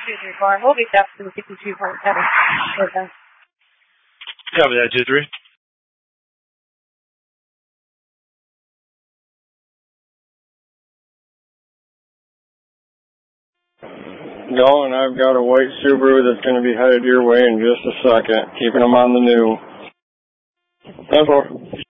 234. We'll be up to the 62.7. Okay. Copy that, 2-3. No, and I've got a white Subaru that's going to be headed your way in just a second. Keeping them on the new. 10-4.